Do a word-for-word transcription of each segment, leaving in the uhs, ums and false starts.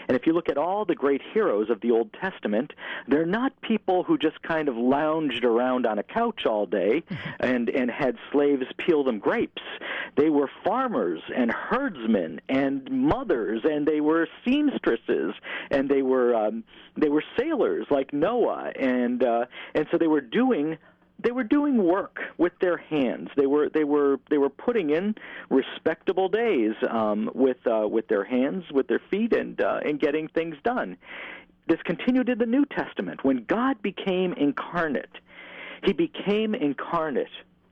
And if you look at all the great heroes of the Old Testament, they're not people who just kind of lounged around on a couch all day and, and had slaves peel them grapes. They were farmers and herdsmen and mothers, and they were seamstresses, and they were um, they were sailors like Noah, and uh, and so they were doing They were doing work with their hands. They were they were they were putting in respectable days um, with uh, with their hands, with their feet, and uh, and getting things done. This continued in the New Testament. When God became incarnate, He became incarnate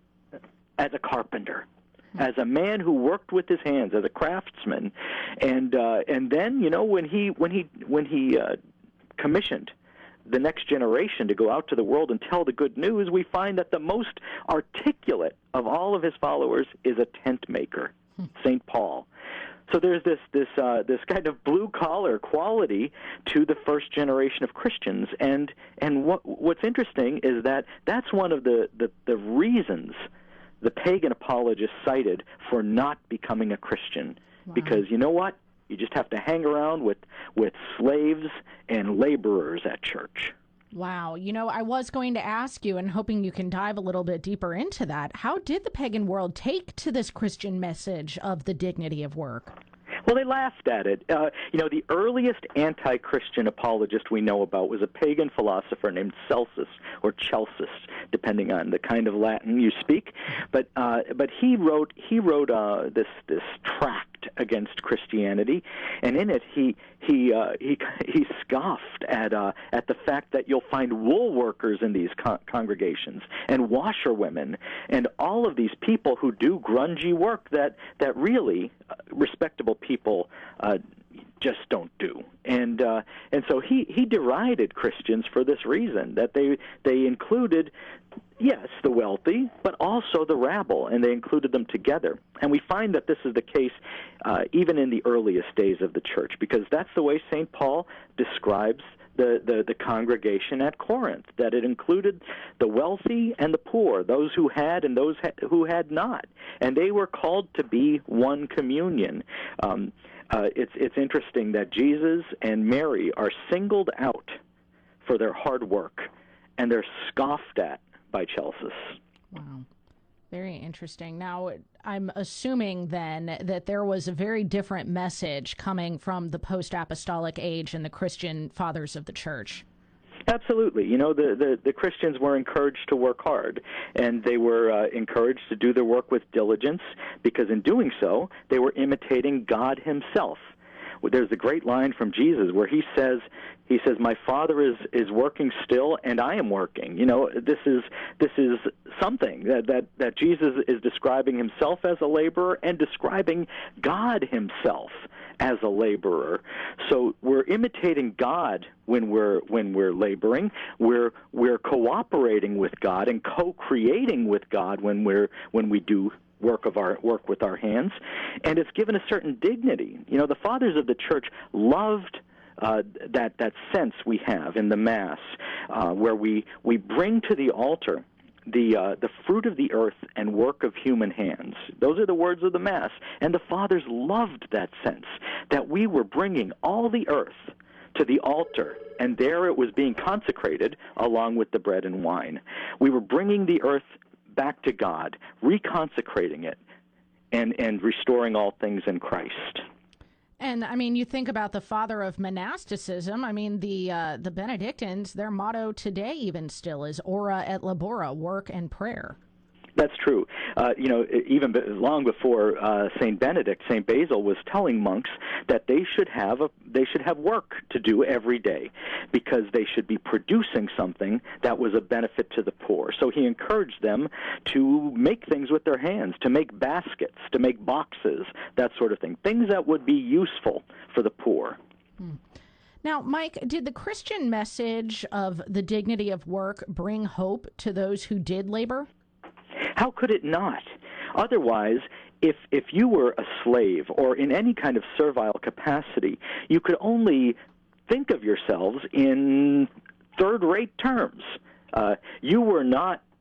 as a carpenter, as a man who worked with his hands, as a craftsman, and uh, and then you know when he when he when he uh, commissioned the next generation to go out to the world and tell the good news, we find that the most articulate of all of his followers is a tent maker, Saint Paul. So there's this this uh, this kind of blue collar quality to the first generation of Christians, and and what what's interesting is that that's one of the, the, the reasons the pagan apologists cited for not becoming a Christian, wow. because you know what? You just have to hang around with, with slaves and laborers at church. Wow. You know, I was going to ask you, and hoping you can dive a little bit deeper into that, how did the pagan world take to this Christian message of the dignity of work? Well, they laughed at it. Uh, you know, the earliest anti-Christian apologist we know about was a pagan philosopher named Celsus, or Celsus, depending on the kind of Latin you speak. But uh, but he wrote he wrote uh, this this tract against Christianity, and in it he he uh, he he scoffed at uh, at the fact that you'll find wool workers in these con- congregations and washerwomen and all of these people who do grungy work that that really uh, respectable people uh, just don't do. And uh, and so he, he derided Christians for this reason, that they they included, yes, the wealthy, but also the rabble, and they included them together. And we find that this is the case uh, even in the earliest days of the church, because that's the way Saint Paul describes the, the, the congregation at Corinth, that it included the wealthy and the poor, those who had and those ha- who had not. And they were called to be one communion. Um, uh, it's, it's interesting that Jesus and Mary are singled out for their hard work, and they're scoffed at by Celsus. Wow. Very interesting. Now, I'm assuming then that there was a very different message coming from the post-apostolic age and the Christian fathers of the church. Absolutely. You know, the, the, the Christians were encouraged to work hard, and they were uh, encouraged to do their work with diligence, because in doing so, they were imitating God himself. There's a great line from Jesus where he says, he says, "My Father is, is working still, and I am working." You know, this is this is something that, that, that Jesus is describing himself as a laborer and describing God himself as a laborer. So we're imitating God when we're when we're laboring. We're we're cooperating with God and co-creating with God when we're when we do work of our work with our hands, and it's given a certain dignity. You know, the fathers of the church loved uh, that that sense we have in the Mass, uh, where we we bring to the altar the uh, the fruit of the earth and work of human hands. Those are the words of the Mass, and the fathers loved that sense that we were bringing all the earth to the altar, and there it was being consecrated along with the bread and wine. We were bringing the earth back to God, reconsecrating it, and, and restoring all things in Christ. And, I mean, you think about the father of monasticism. I mean, the uh, the Benedictines, their motto today even still is ora et labora, work and prayer. That's true. Uh, you know, even long before uh, Saint Benedict, Saint Basil was telling monks that they should have a, they should have work to do every day, because they should be producing something that was a benefit to the poor. So he encouraged them to make things with their hands, to make baskets, to make boxes, that sort of thing, things that would be useful for the poor. Hmm. Now, Mike, did the Christian message of the dignity of work bring hope to those who did labor? How could it not? Otherwise, if if you were a slave or in any kind of servile capacity, you could only think of yourselves in third-rate terms. Uh, you were not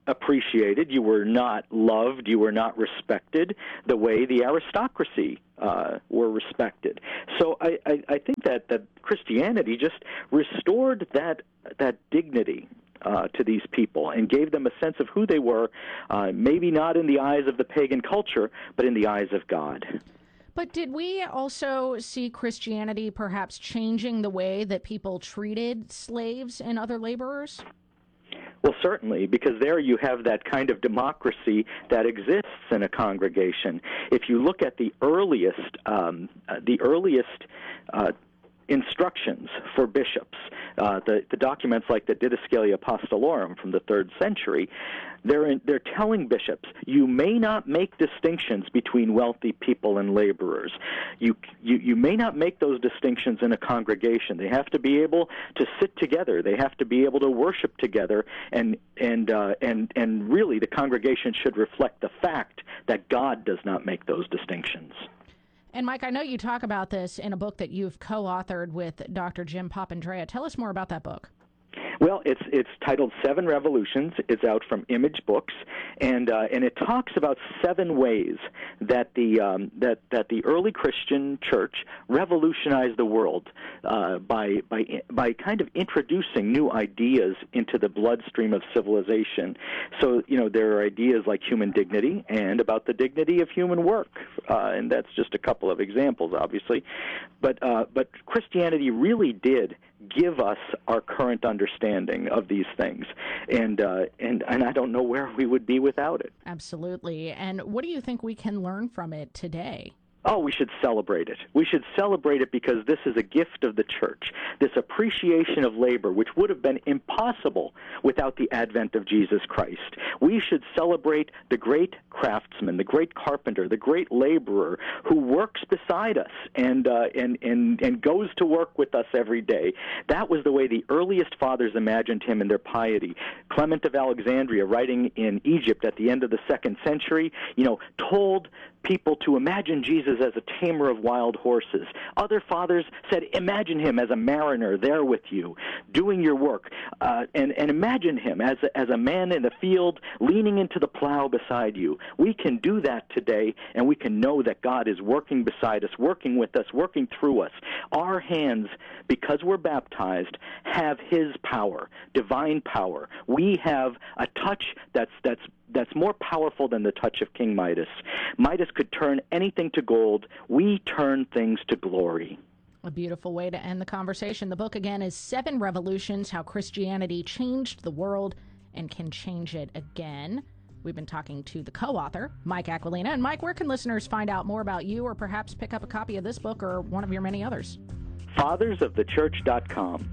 appreciated, you were not loved, you were not respected the way the aristocracy uh, were respected. So I, I, I think that, that Christianity just restored that that dignity uh, to these people and gave them a sense of who they were, uh, maybe not in the eyes of the pagan culture, but in the eyes of God. But did we also see Christianity perhaps changing the way that people treated slaves and other laborers? Well, certainly, because there you have that kind of democracy that exists in a congregation. If you look at the earliest, um, uh, the earliest uh, instructions for bishops, uh, the, the documents like the Didascalia Apostolorum from the third century, they're, in, they're telling bishops, you may not make distinctions between wealthy people and laborers. You, you, you may not make those distinctions in a congregation. They have to be able to sit together. They have to be able to worship together, and, and, uh, and, and really the congregation should reflect the fact that God does not make those distinctions. And, Mike, I know you talk about this in a book that you've co-authored with Doctor Jim Papandrea. Tell us more about that book. Well, it's it's titled Seven Revolutions. It's out from Image Books, and uh, and it talks about seven ways that the um, that that the early Christian church revolutionized the world uh, by by by kind of introducing new ideas into the bloodstream of civilization. So you know there are ideas like human dignity and about the dignity of human work, uh, and that's just a couple of examples, obviously. But uh, but Christianity really did give us our current understanding of these things, and uh, and and I don't know where we would be without it. Absolutely. And what do you think we can learn from it today? Oh, we should celebrate it. We should celebrate it because this is a gift of the church, this appreciation of labor, which would have been impossible without the advent of Jesus Christ. We should celebrate the great craftsman, the great carpenter, the great laborer who works beside us and, uh, and, and, and goes to work with us every day. That was the way the earliest fathers imagined him in their piety. Clement of Alexandria, writing in Egypt at the end of the second century, you know, told people to imagine Jesus as a tamer of wild horses. Other fathers said, imagine him as a mariner there with you, doing your work, uh, and, and imagine him as a, as a man in the field leaning into the plow beside you. We can do that today, and we can know that God is working beside us, working with us, working through us. Our hands, because we're baptized, have his power, divine power. We have a touch that's that's that's more powerful than the touch of King Midas. Midas could turn anything to gold. We turn things to glory. A beautiful way to end the conversation. The book, again, is Seven Revolutions, How Christianity Changed the World and Can Change It Again. We've been talking to the co-author, Mike Aquilina. And, Mike, where can listeners find out more about you or perhaps pick up a copy of this book or one of your many others? fathers of the church dot com.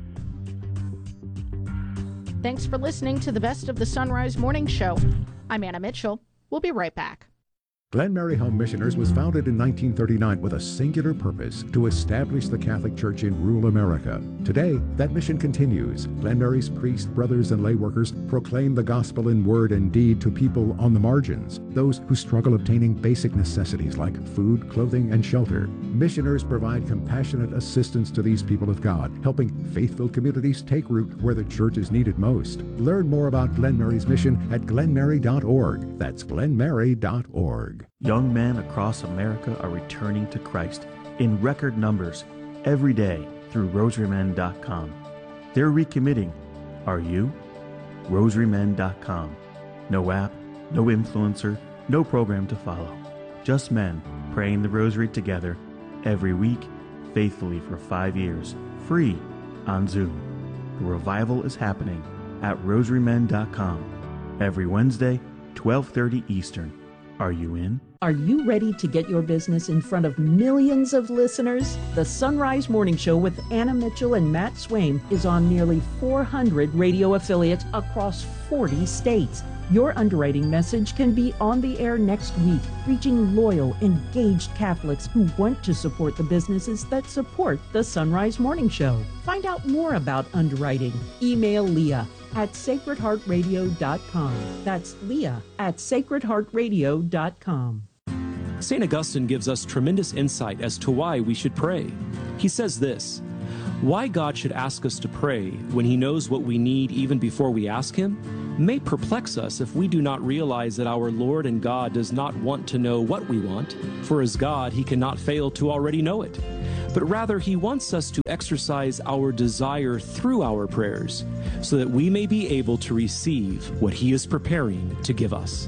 Thanks for listening to the Best of the Sunrise Morning Show. I'm Anna Mitchell. We'll be right back. Glen Mary Home Missioners was founded in nineteen thirty-nine with a singular purpose: to establish the Catholic Church in rural America. Today, that mission continues. Glen Mary's priests, brothers, and lay workers proclaim the gospel in word and deed to people on the margins, those who struggle obtaining basic necessities like food, clothing, and shelter. Missioners provide compassionate assistance to these people of God, helping faith-filled communities take root where the church is needed most. Learn more about Glen Mary's mission at glen mary dot org. That's glen mary dot org. Young men across America are returning to Christ in record numbers every day through rosary men dot com. They're recommitting. Are you? rosary men dot com. No app, no influencer, no program to follow. Just men praying the rosary together every week, faithfully for five years, free on Zoom. The revival is happening at rosary men dot com every Wednesday, twelve thirty Eastern. Are you in? Are you ready to get your business in front of millions of listeners? The Sunrise Morning Show with Anna Mitchell and Matt Swaim is on nearly four hundred radio affiliates across forty states. Your underwriting message can be on the air next week, reaching loyal, engaged Catholics who want to support the businesses that support the Sunrise Morning Show. Find out more about underwriting. Email Leah at sacred heart radio dot com. That's Leah at sacred heart radio dot com. Saint Augustine gives us tremendous insight as to why we should pray. He says this: why God should ask us to pray when he knows what we need even before we ask him? may perplex us if we do not realize that our Lord and God does not want to know what we want, for as God, he cannot fail to already know it. But rather, he wants us to exercise our desire through our prayers, so that we may be able to receive what he is preparing to give us.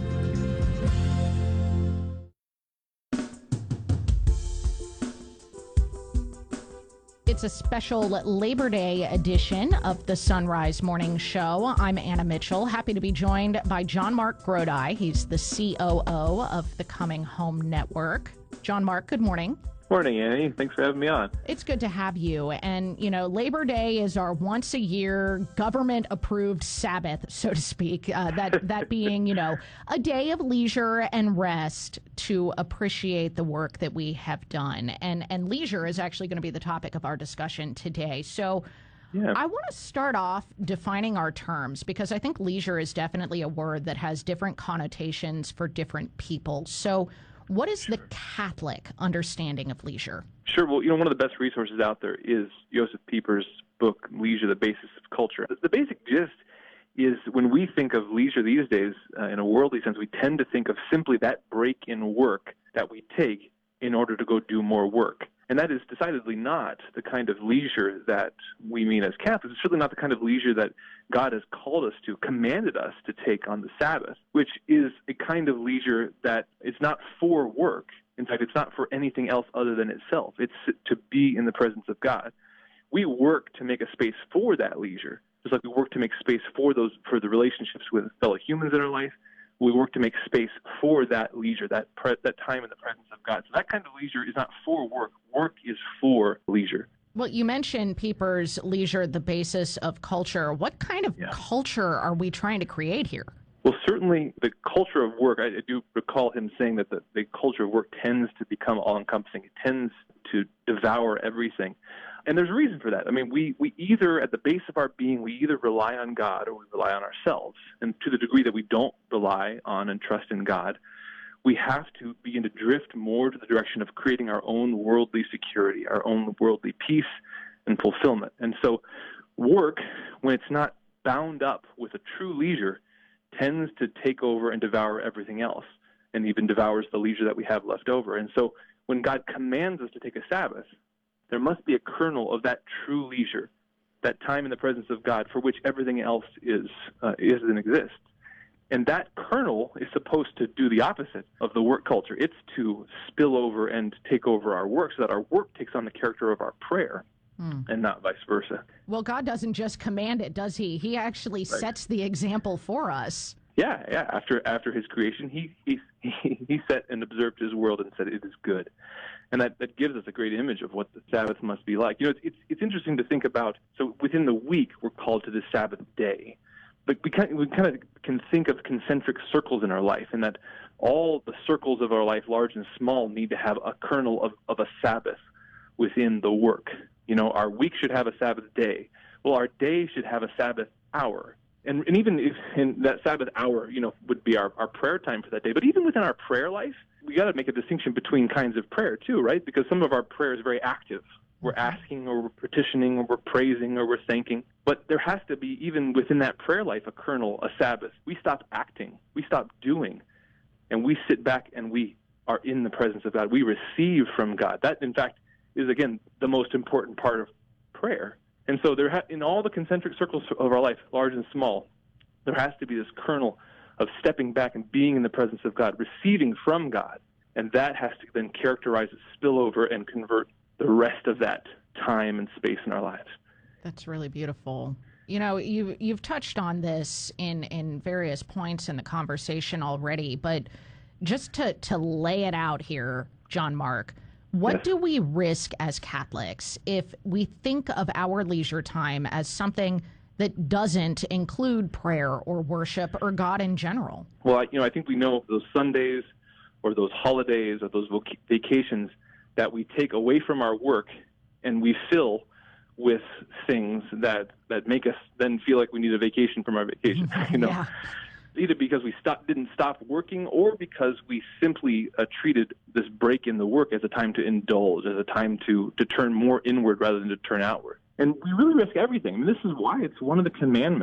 It's a special Labor Day edition of the Sunrise Morning Show. I'm Anna Mitchell, happy to be joined by John Mark Grodi. He's the C O O of the Coming Home Network. John Mark, good morning. Morning, Annie. Thanks for having me on. It's good to have you. And, you know, Labor Day is our once-a-year government-approved Sabbath, so to speak, uh, that, that being, you know, a day of leisure and rest to appreciate the work that we have done. And, and leisure is actually going to be the topic of our discussion today. So yeah. I want to start off defining our terms, because I think leisure is definitely a word that has different connotations for different people. So what is the Catholic understanding of leisure? Sure. Well, you know, one of the best resources out there is Joseph Pieper's book, Leisure, the Basis of Culture. The basic gist is when we think of leisure these days, uh, in a worldly sense, we tend to think of simply that break in work that we take in order to go do more work. And that is decidedly not the kind of leisure that we mean as Catholics. It's certainly not the kind of leisure that God has called us to, commanded us to take on the Sabbath, which is a kind of leisure that is not for work. In fact, it's not for anything else other than itself. It's to be in the presence of God. We work to make a space for that leisure, just like we work to make space for those for the relationships with fellow humans in our life. We work to make space for that leisure, that pre- that time in the presence of God. So that kind of leisure is not for work. Work is for leisure. Well, you mentioned Pieper's Leisure, the Basis of Culture. What kind of yeah. culture are we trying to create here? Well, certainly the culture of work, I, I do recall him saying that the, the culture of work tends to become all-encompassing. It tends to devour everything. And there's a reason for that. I mean, we, we either, at the base of our being, we either rely on God or we rely on ourselves. And to the degree that we don't rely on and trust in God, we have to begin to drift more to the direction of creating our own worldly security, our own worldly peace and fulfillment. And so work, when it's not bound up with a true leisure, tends to take over and devour everything else, and even devours the leisure that we have left over. And so when God commands us to take a Sabbath, there must be a kernel of that true leisure, that time in the presence of God for which everything else is uh, is and exists. And that kernel is supposed to do the opposite of the work culture. It's to spill over and take over our work so that our work takes on the character of our prayer. Mm. And not vice versa. Well, God doesn't just command it, does he? He actually right. sets the example for us. Yeah, yeah. After after his creation, he he he set and observed his world and said it is good, and that, that gives us a great image of what the Sabbath must be like. You know, it's it's, it's interesting to think about. So within the week, we're called to the Sabbath day, but we kind we kind of can think of concentric circles in our life, and that all the circles of our life, large and small, need to have a kernel of, of a Sabbath within the work. You know, our week should have a Sabbath day. Well, our day should have a Sabbath hour. And, and even if in that Sabbath hour, you know, would be our, our prayer time for that day. But even within our prayer life, we got to make a distinction between kinds of prayer too, right? Because some of our prayer is very active. We're asking or we're petitioning or we're praising or we're thanking. But there has to be, even within that prayer life, a kernel, a Sabbath. We stop acting. We stop doing. And we sit back and we are in the presence of God. We receive from God. That, in fact, is, again, the most important part of prayer. And so there, ha- in all the concentric circles of our life, large and small, there has to be this kernel of stepping back and being in the presence of God, receiving from God. And that has to then characterize, spill over, and convert the rest of that time and space in our lives. That's really beautiful. You know, you, you've touched on this in, in various points in the conversation already, but just to, to lay it out here, John Mark, what yes. do we risk as Catholics if we think of our leisure time as something that doesn't include prayer or worship or God in general? Well, you know, I think we know those Sundays or those holidays or those voc- vacations that we take away from our work and we fill with things that, that make us then feel like we need a vacation from our vacation, you know. Yeah. Either because we stop, didn't stop working or because we simply uh, treated this break in the work as a time to indulge, as a time to, to turn more inward rather than to turn outward. And we really risk everything. I mean, this is why it's one of the commandments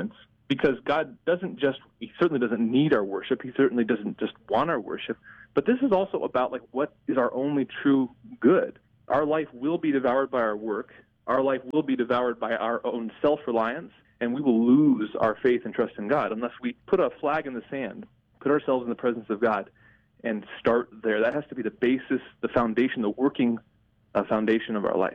because God doesn't just, he certainly doesn't need our worship. He certainly doesn't just want our worship. But this is also about, like, what is our only true good. Our life will be devoured by our work. Our life will be devoured by our own self-reliance, and we will lose our faith and trust in God unless we put a flag in the sand, put ourselves in the presence of God, and start there. That has to be the basis, the foundation, the working uh, foundation of our life.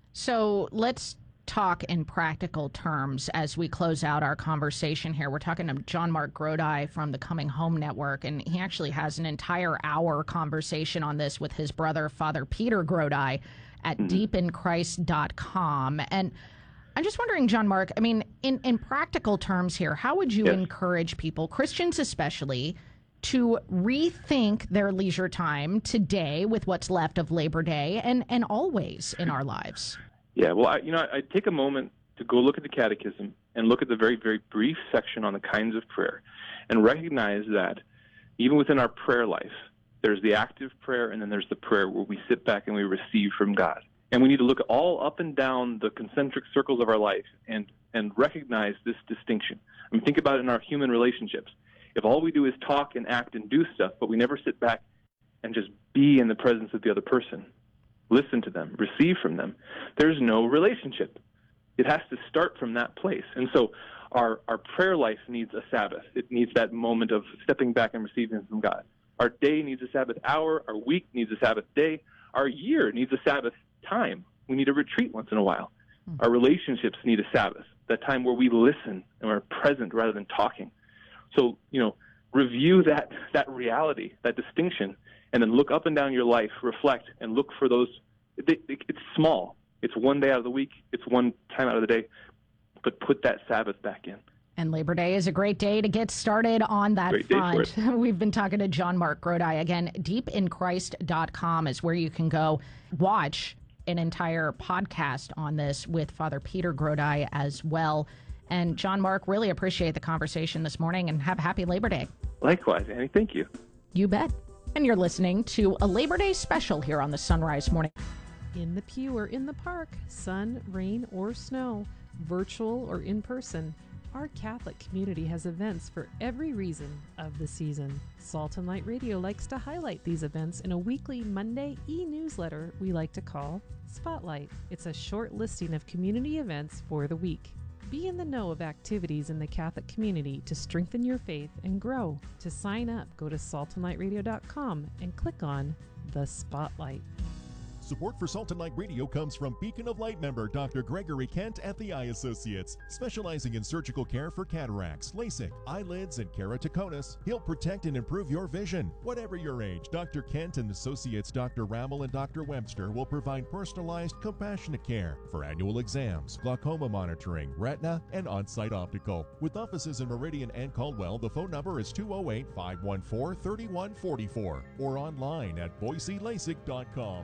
So let's talk in practical terms as we close out our conversation here. We're talking to John Mark Grodi from the Coming Home Network, and he actually has an entire hour conversation on this with his brother, Father Peter Grodi, at mm-hmm. deep in christ dot com. And I'm just wondering, John Mark, I mean, in, in practical terms here, how would you yes. encourage people, Christians especially, to rethink their leisure time today with what's left of Labor Day and, and always in our lives? Yeah, well, I, you know, I take a moment to go look at the Catechism and look at the very, very brief section on the kinds of prayer and recognize that even within our prayer life, there's the active prayer and then there's the prayer where we sit back and we receive from God. And we need to look all up and down the concentric circles of our life and, and recognize this distinction. I mean, think about it in our human relationships. If all we do is talk and act and do stuff, but we never sit back and just be in the presence of the other person, listen to them, receive from them, there's no relationship. It has to start from that place. And so our, our prayer life needs a Sabbath. It needs that moment of stepping back and receiving from God. Our day needs a Sabbath hour. Our week needs a Sabbath day. Our year needs a Sabbath time. We need a retreat once in a while. Mm-hmm. Our relationships need a Sabbath, that time where we listen and we're present rather than talking. So, you know, review that, that reality, that distinction, and then look up and down your life, reflect, and look for those. It, it, it's small. It's one day out of the week. It's one time out of the day. But put that Sabbath back in. And Labor Day is a great day to get started on that great front. We've been talking to John Mark Grodi. Again, deep in christ dot com is where you can go watch an entire podcast on this with Father Peter Grodi as well. And John Mark, really appreciate the conversation this morning, and have a happy Labor Day. Likewise, Annie. Thank you. You bet. And you're listening to a Labor Day special here on the Sunrise Morning. In the pew or in the park, sun, rain, or snow, virtual or in person, our Catholic community has events for every reason of the season. Salt and Light Radio likes to highlight these events in a weekly Monday e-newsletter we like to call Spotlight. It's a short listing of community events for the week. Be in the know of activities in the Catholic community to strengthen your faith and grow. To sign up, go to salt and light radio dot com and click on the Spotlight. Support for Salt and Light Radio comes from Beacon of Light member Doctor Gregory Kent at the Eye Associates. Specializing in surgical care for cataracts, LASIK, eyelids, and keratoconus, he'll protect and improve your vision. Whatever your age, Doctor Kent and Associates Doctor Rammel and Doctor Webster will provide personalized, compassionate care for annual exams, glaucoma monitoring, retina, and on-site optical. With offices in Meridian and Caldwell, the phone number is two oh eight, five one four, three one four four or online at boise lasik dot com.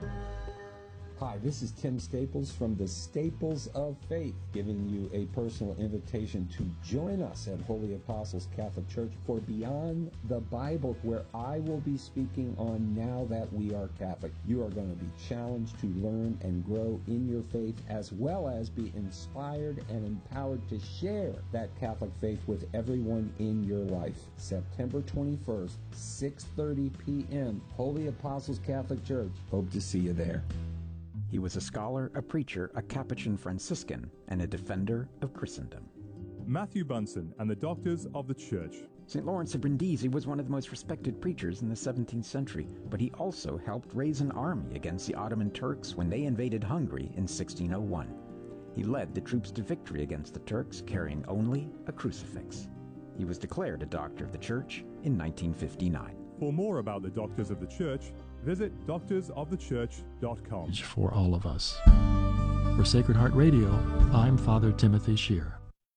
Hi, this is Tim Staples from the Staples of Faith, giving you a personal invitation to join us at Holy Apostles Catholic Church for Beyond the Bible, where I will be speaking on Now That We Are Catholic. You are going to be challenged to learn and grow in your faith, as well as be inspired and empowered to share that Catholic faith with everyone in your life. September twenty-first, six thirty p.m., Holy Apostles Catholic Church. Hope to see you there. He was a scholar, a preacher, a Capuchin Franciscan, and a defender of Christendom. Matthew Bunsen and the Doctors of the Church. Saint Lawrence of Brindisi was one of the most respected preachers in the seventeenth century, but he also helped raise an army against the Ottoman Turks when they invaded Hungary in sixteen oh one. He led the troops to victory against the Turks, carrying only a crucifix. He was declared a Doctor of the Church in nineteen fifty-nine. For more about the Doctors of the Church, visit doctors of the church dot com. For all of us. For Sacred Heart Radio, I'm Father Timothy Shear.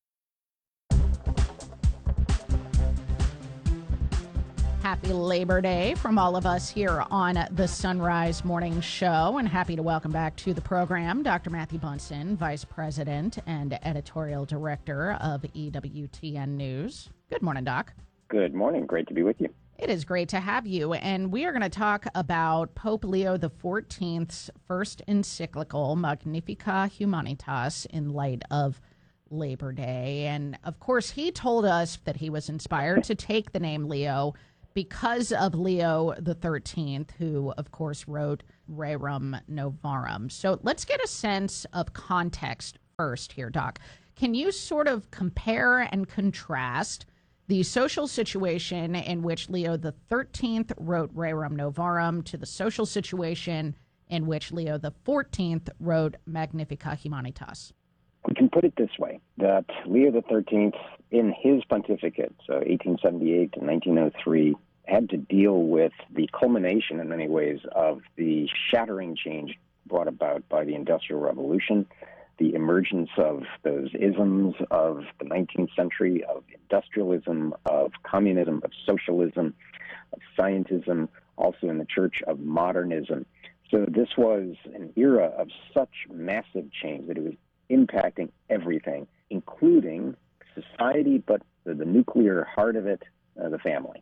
Happy Labor Day from all of us here on the Sunrise Morning Show, and happy to welcome back to the program Doctor Matthew Bunsen, Vice President and Editorial Director of E W T N News. Good morning, Doc. Good morning. Great to be with you. It is great to have you, and we are going to talk about Pope Leo the fourteenth's first encyclical, Magnificat Humanitas, in light of Labor Day. And of course, he told us that he was inspired to take the name Leo because of Leo the thirteenth, who, of course, wrote Rerum Novarum. So let's get a sense of context first here, Doc. Can you sort of compare and contrast the social situation in which Leo the thirteenth wrote Rerum Novarum to the social situation in which Leo the fourteenth wrote Magnificat Humanitas? We can put it this way, that Leo the thirteenth, in his pontificate, so eighteen seventy-eight to nineteen oh three, had to deal with the culmination, in many ways, of the shattering change brought about by the Industrial Revolution, the emergence of those isms of the nineteenth century, of industrialism, of communism, of socialism, of scientism, also in the church of modernism. So this was an era of such massive change that it was impacting everything, including society, but the, the nuclear heart of it, uh, the family.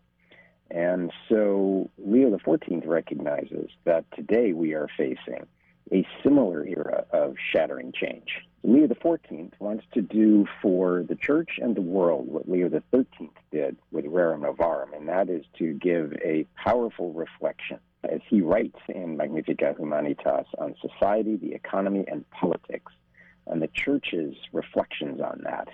And so Leo the fourteenth recognizes that today we are facing a similar era of shattering change. Leo the fourteenth wants to do for the church and the world what Leo the thirteenth did with Rerum Novarum, and that is to give a powerful reflection, as he writes in Magnificat Humanitas, on society, the economy, and politics, and the church's reflections on that.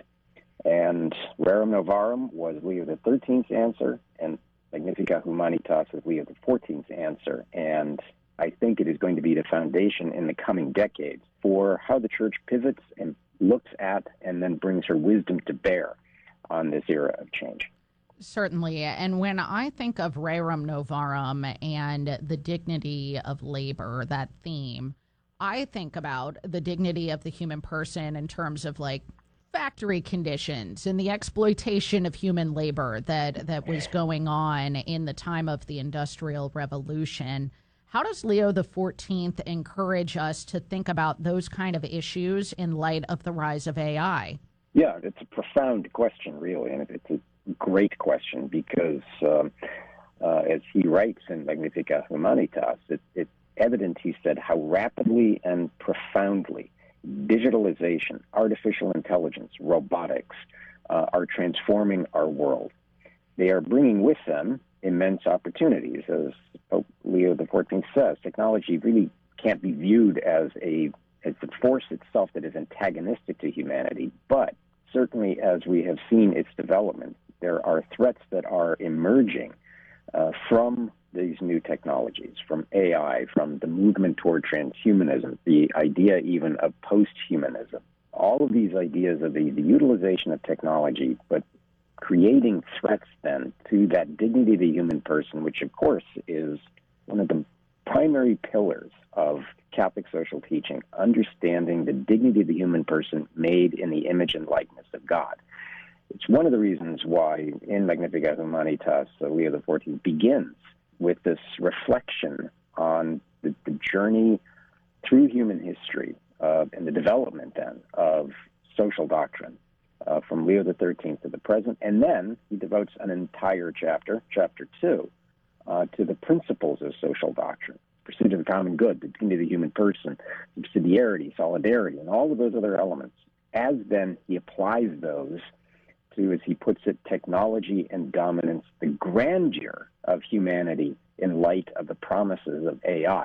And Rerum Novarum was Leo the thirteenth's answer, and Magnificat Humanitas is Leo the fourteenth's answer. And I think it is going to be the foundation in the coming decades for how the church pivots and looks at and then brings her wisdom to bear on this era of change. Certainly. And when I think of Rerum Novarum and the dignity of labor, that theme, I think about the dignity of the human person in terms of like factory conditions and the exploitation of human labor that, that was going on in the time of the Industrial Revolution. How does Leo the fourteenth encourage us to think about those kind of issues in light of the rise of A I? Yeah, it's a profound question, really, and it's a great question because, um, uh, as he writes in Magnificat Humanitas, it, it's evident, he said, how rapidly and profoundly digitalization, artificial intelligence, robotics uh, are transforming our world. They are bringing with them immense opportunities. As Pope Leo the fourteenth says, technology really can't be viewed as a as the force itself that is antagonistic to humanity, but certainly as we have seen its development, there are threats that are emerging uh, from these new technologies, from A I, from the movement toward transhumanism, the idea even of post-humanism. All of these ideas of the, the utilization of technology, but creating threats then to that dignity of the human person, which of course is one of the primary pillars of Catholic social teaching, understanding the dignity of the human person made in the image and likeness of God. It's one of the reasons why in Magnificat Humanitas, uh, Leo the fourteenth begins with this reflection on the, the journey through human history uh, and the development then of social doctrine uh, from Leo the thirteenth to the present. And then he devotes an entire chapter, chapter two, uh, to the principles of social doctrine, pursuit of the common good, the dignity of the human person, subsidiarity, solidarity, and all of those other elements. As then he applies those to, as he puts it, technology and dominance, the grandeur of humanity in light of the promises of A I.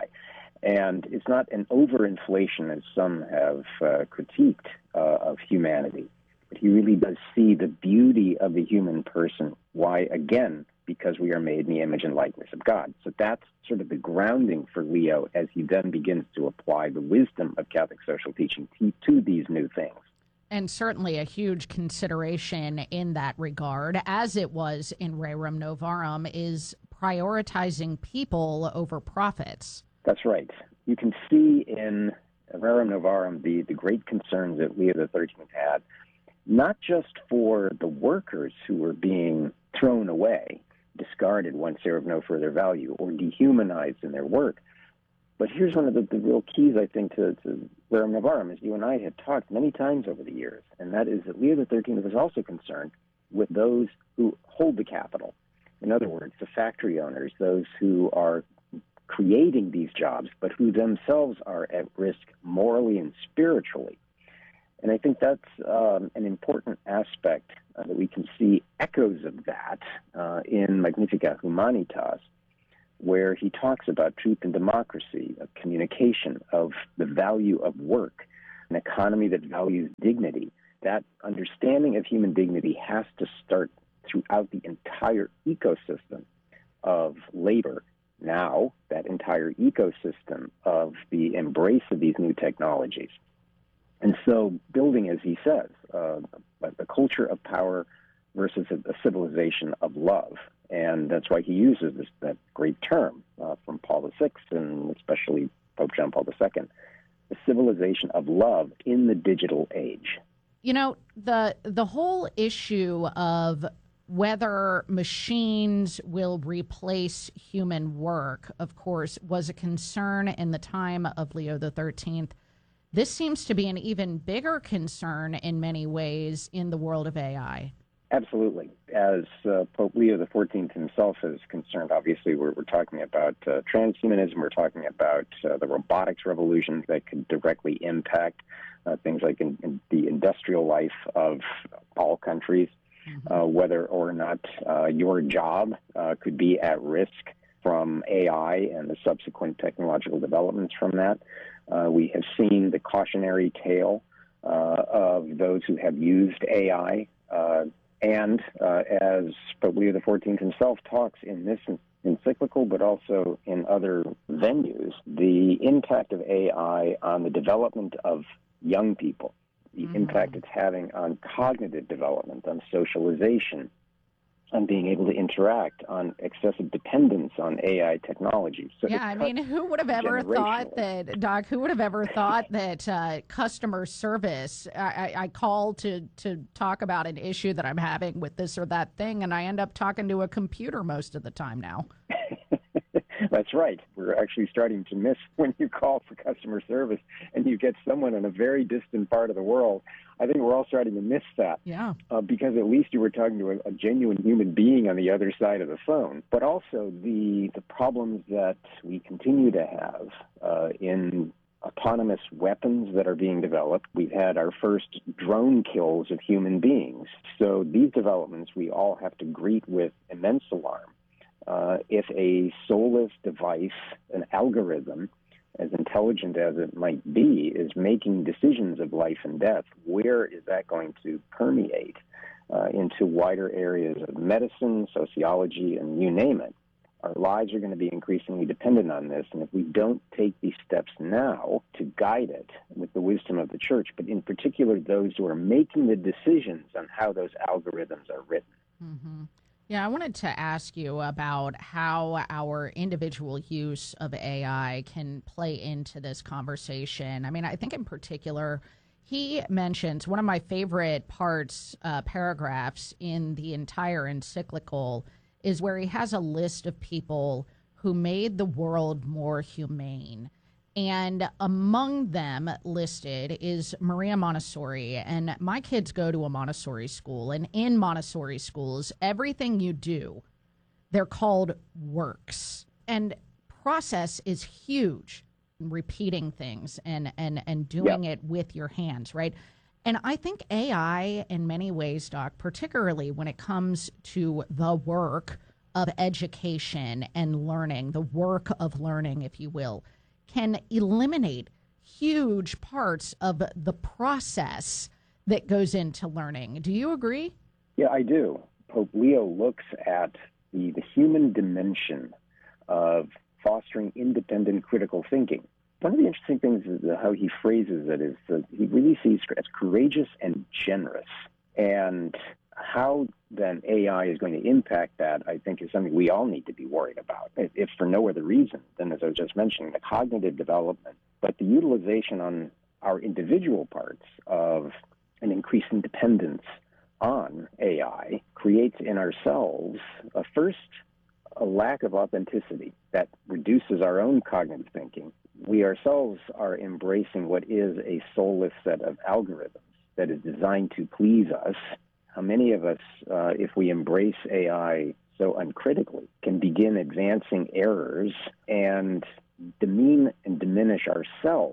And it's not an overinflation, as some have uh, critiqued, uh, of humanity, but he really does see the beauty of the human person. Why? Again, because we are made in the image and likeness of God. So that's sort of the grounding for Leo as he then begins to apply the wisdom of Catholic social teaching to, to these new things. And certainly a huge consideration in that regard, as it was in Rerum Novarum, is prioritizing people over profits. That's right. You can see in Rerum Novarum the, the great concerns that Leo the thirteenth had, not just for the workers who were being thrown away, discarded once they were of no further value, or dehumanized in their work. But here's one of the, the real keys, I think, to, to Rerum Novarum, as you and I have talked many times over the years, and that is that Leo the thirteenth was also concerned with those who hold the capital. In other words, the factory owners, those who are creating these jobs, but who themselves are at risk morally and spiritually. And I think that's um, an important aspect uh, that we can see echoes of that uh, in Magnificat Humanitas, where he talks about truth and democracy, of communication, of the value of work, an economy that values dignity. That understanding of human dignity has to start throughout the entire ecosystem of labor. Now, that entire ecosystem of the embrace of these new technologies. And so building, as he says, uh, a culture of power versus a, a civilization of love. And that's why he uses this, that great term uh, from Paul the Sixth and especially Pope John Paul the Second, the civilization of love in the digital age. You know, the the whole issue of whether machines will replace human work, of course, was a concern in the time of Leo the thirteenth. This seems to be an even bigger concern in many ways in the world of A I. Absolutely. As uh, Pope Leo the fourteenth himself is concerned, obviously we're, we're talking about uh, transhumanism, we're talking about uh, the robotics revolution that could directly impact uh, things like in, in the industrial life of all countries, mm-hmm. uh, whether or not uh, your job uh, could be at risk from A I and the subsequent technological developments from that. Uh, we have seen the cautionary tale uh, of those who have used A I, uh, and uh, as Pope Leo the fourteenth himself talks in this encyclical, but also in other venues, the impact of A I on the development of young people, the mm-hmm. impact it's having on cognitive development, on socialization, on being able to interact, on excessive dependence on A I technology. So yeah, I mean, who would have ever thought that, Doc, who would have ever thought that uh, customer service, I, I call to, to talk about an issue that I'm having with this or that thing, and I end up talking to a computer most of the time now. That's right. We're actually starting to miss when you call for customer service and you get someone in a very distant part of the world. I think we're all starting to miss that. Yeah. Uh, because at least you were talking to a, a genuine human being on the other side of the phone. But also the the problems that we continue to have uh, in autonomous weapons that are being developed. We've had our first drone kills of human beings. So these developments we all have to greet with immense alarm. Uh, if a soulless device, an algorithm, as intelligent as it might be, is making decisions of life and death, where is that going to permeate uh, into wider areas of medicine, sociology, and you name it? Our lives are going to be increasingly dependent on this, and if we don't take these steps now to guide it with the wisdom of the Church, but in particular those who are making the decisions on how those algorithms are written. Mm-hmm. Yeah, I wanted to ask you about how our individual use of A I can play into this conversation. I mean, I think in particular, he mentions one of my favorite parts, uh, paragraphs in the entire encyclical is where he has a list of people who made the world more humane. And among them listed is Maria Montessori. And my kids go to a Montessori school. And in Montessori schools, everything you do, they're called works. And process is huge, repeating things and, and, and doing yeah. it with your hands, right? And I think A I, in many ways, Doc, particularly when it comes to the work of education and learning, the work of learning, if you will, can eliminate huge parts of the process that goes into learning. Do you agree? Yeah, I do. Pope Leo looks at the, the human dimension of fostering independent critical thinking. One of the interesting things is how he phrases it is that he really sees it as courageous and generous. And how then A I is going to impact that, I think, is something we all need to be worried about, if for no other reason than, as I was just mentioning, the cognitive development, but the utilization on our individual parts of an increasing dependence on A I creates in ourselves, uh, first, a lack of authenticity that reduces our own cognitive thinking. We ourselves are embracing what is a soulless set of algorithms that is designed to please us. How many of us, uh, if we embrace A I so uncritically, can begin advancing errors and demean and diminish ourselves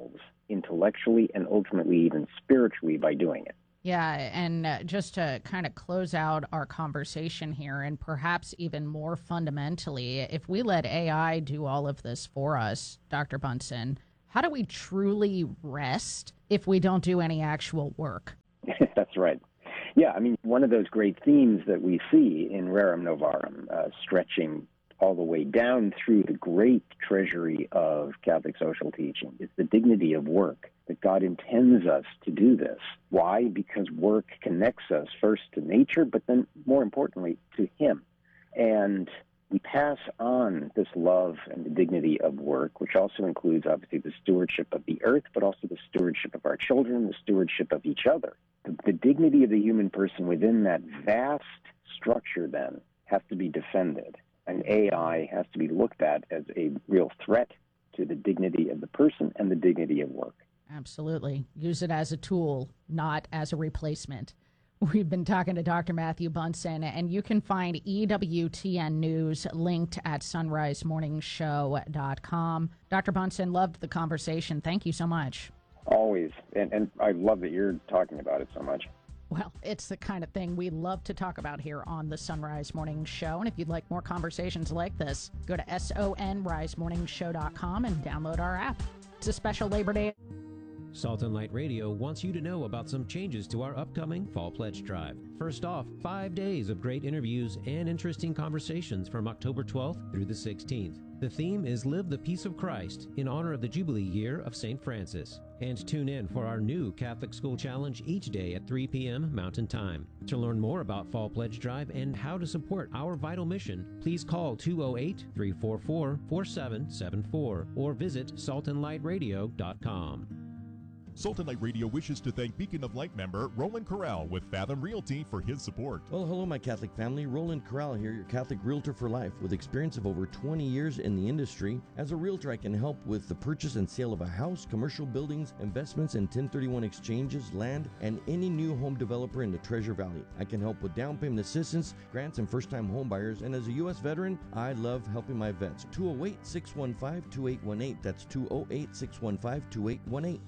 intellectually and ultimately even spiritually by doing it. Yeah, and uh, just to kind of close out our conversation here, and perhaps even more fundamentally, if we let A I do all of this for us, Doctor Bunson, how do we truly rest if we don't do any actual work? That's right. Yeah, I mean, one of those great themes that we see in Rerum Novarum, uh, stretching all the way down through the great treasury of Catholic social teaching, is the dignity of work, that God intends us to do this. Why? Because work connects us first to nature, but then more importantly to Him. And we pass on this love and the dignity of work, which also includes obviously the stewardship of the earth, but also the stewardship of our children, the stewardship of each other. The, the dignity of the human person within that vast structure then has to be defended. And A I has to be looked at as a real threat to the dignity of the person and the dignity of work. Absolutely. Use it as a tool, not as a replacement. We've been talking to Doctor Matthew Bunson, and you can find E W T N News linked at sunrise morning show dot com. Doctor Bunson, loved the conversation. Thank you so much. Always. And, and I love that you're talking about it so much. Well, it's the kind of thing we love to talk about here on the Sunrise Morning Show. And if you'd like more conversations like this, go to sunrise morning show dot com and download our app. It's a special Labor Day. Salt and Light Radio wants you to know about some changes to our upcoming Fall Pledge Drive. First off, five days of great interviews and interesting conversations from October twelfth through the sixteenth. The theme is Live the Peace of Christ in honor of the Jubilee year of Saint Francis. And tune in for our new Catholic School Challenge each day at three p.m. Mountain Time. To learn more about Fall Pledge Drive and how to support our vital mission, please call two oh eight, three four four, four seven seven four or visit salt and light radio dot com. Salt and Light Radio wishes to thank Beacon of Light member Roland Corral with Fathom Realty for his support. Well, hello, my Catholic family. Roland Corral here, your Catholic realtor for life. With experience of over twenty years in the industry, as a realtor, I can help with the purchase and sale of a house, commercial buildings, investments in ten thirty-one exchanges, land, and any new home developer in the Treasure Valley. I can help with down payment assistance, grants, and first-time home buyers. And as a U S veteran, I love helping my vets. two oh eight, six one five, two eight one eight. That's two oh eight, six one five, two eight one eight.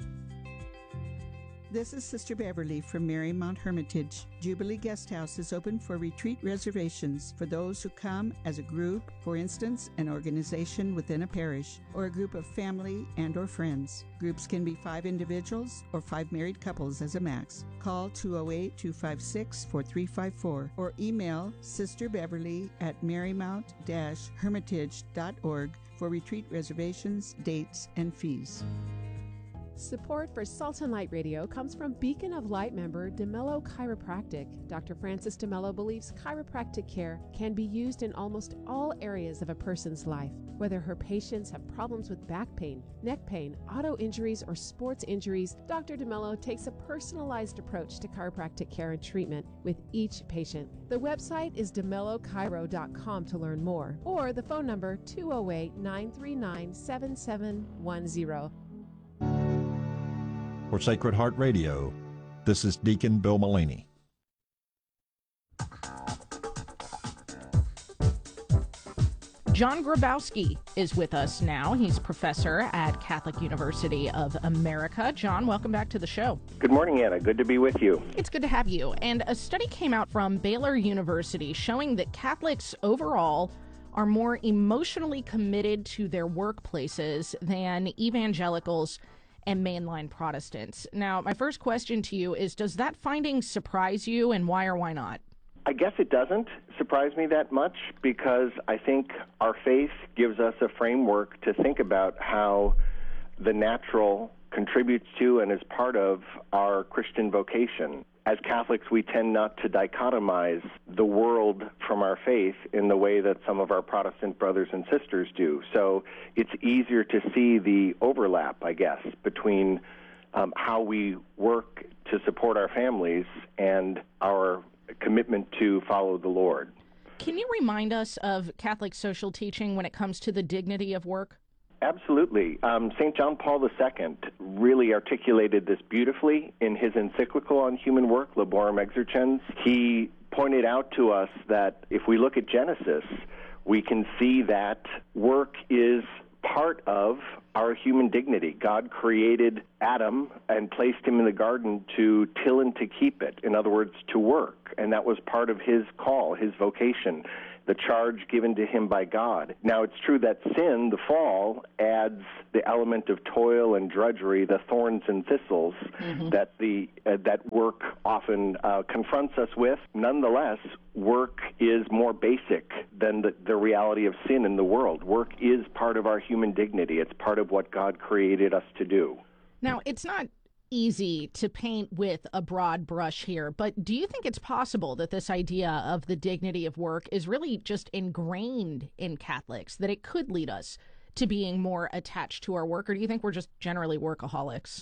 This is Sister Beverly from Marymount Hermitage. Jubilee Guest House is open for retreat reservations for those who come as a group, for instance, an organization within a parish, or a group of family and or friends. Groups can be five individuals or five married couples as a max. Call two oh eight, two five six, four three five four or email Sister Beverly at marymount dash hermitage dot org for retreat reservations, dates, and fees. Support for Salt and Light Radio comes from Beacon of Light member DeMello Chiropractic. Doctor Francis DeMello believes chiropractic care can be used in almost all areas of a person's life. Whether her patients have problems with back pain, neck pain, auto injuries, or sports injuries, Doctor DeMello takes a personalized approach to chiropractic care and treatment with each patient. The website is de mello chiro dot com to learn more, or the phone number two oh eight, nine three nine, seven seven one oh. For Sacred Heart Radio, this is Deacon Bill Mullaney. John Grabowski is with us now. He's professor at Catholic University of America. John, welcome back to the show. Good morning, Anna. Good to be with you. It's good to have you. And a study came out from Baylor University showing that Catholics overall are more emotionally committed to their workplaces than evangelicals and mainline Protestants. Now, my first question to you is, does that finding surprise you, and why or why not? I guess it doesn't surprise me that much, because I think our faith gives us a framework to think about how the natural contributes to and is part of our Christian vocation. As Catholics, we tend not to dichotomize the world from our faith in the way that some of our Protestant brothers and sisters do. So it's easier to see the overlap, I guess, between um, how we work to support our families and our commitment to follow the Lord. Can you remind us of Catholic social teaching when it comes to the dignity of work? Absolutely. Um, Saint John Paul the Second really articulated this beautifully in his encyclical on human work, Laborem Exercens. He pointed out to us that if we look at Genesis, we can see that work is part of our human dignity. God created Adam and placed him in the garden to till and to keep it. In other words, to work. And that was part of his call, his vocation, the charge given to him by God. Now, it's true that sin, the fall, adds the element of toil and drudgery, the thorns and thistles mm-hmm. that the uh, that work often uh, confronts us with. Nonetheless, work is more basic than the, the reality of sin in the world. Work is part of our human dignity. It's part of what God created us to do. Now, it's not easy to paint with a broad brush here, but do you think it's possible that this idea of the dignity of work is really just ingrained in Catholics, that it could lead us to being more attached to our work, or do you think we're just generally workaholics?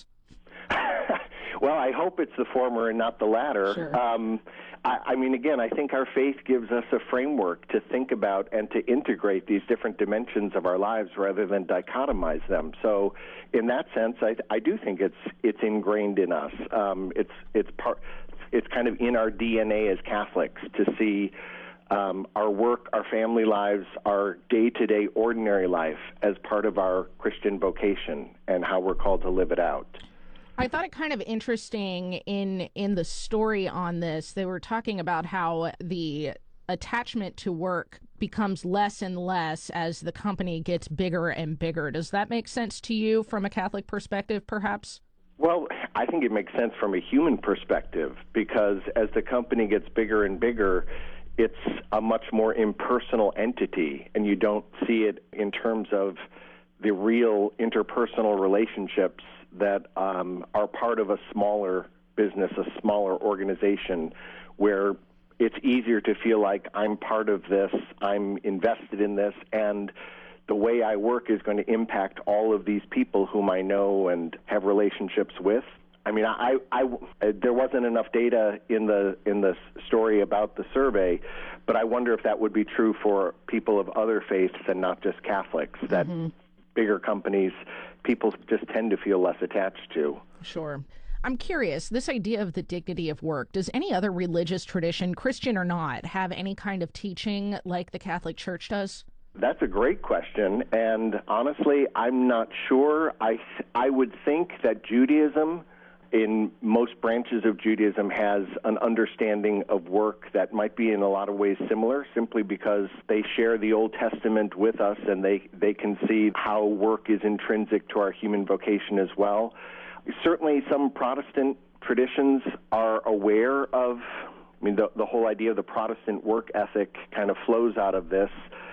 Well, I hope it's the former and not the latter. Sure. Um, I, I mean, again, I think our faith gives us a framework to think about and to integrate these different dimensions of our lives rather than dichotomize them. So, in that sense, I, I do think it's it's ingrained in us. Um, it's it's part. It's kind of in our D N A as Catholics to see um, our work, our family lives, our day-to-day ordinary life as part of our Christian vocation and how we're called to live it out. I thought it kind of interesting in in the story on this. They were talking about how the attachment to work becomes less and less as the company gets bigger and bigger. Does that make sense to you from a Catholic perspective, perhaps? Well, I think it makes sense from a human perspective because as the company gets bigger and bigger, it's a much more impersonal entity, and you don't see it in terms of the real interpersonal relationships that um, are part of a smaller business, a smaller organization, where it's easier to feel like I'm part of this, I'm invested in this, and the way I work is going to impact all of these people whom I know and have relationships with. I mean, I, I, I, there wasn't enough data in the in the story about the survey, but I wonder if that would be true for people of other faiths and not just Catholics, that mm-hmm. bigger companies, people just tend to feel less attached to. Sure. I'm curious, this idea of the dignity of work, does any other religious tradition, Christian or not, have any kind of teaching like the Catholic Church does? That's a great question, and honestly, I'm not sure. I, I would think that Judaism, in most branches of Judaism, has an understanding of work that might be in a lot of ways similar, simply because they share the Old Testament with us and they, they can see how work is intrinsic to our human vocation as well. Certainly some Protestant traditions are aware of, I mean, the, the whole idea of the Protestant work ethic kind of flows out of this.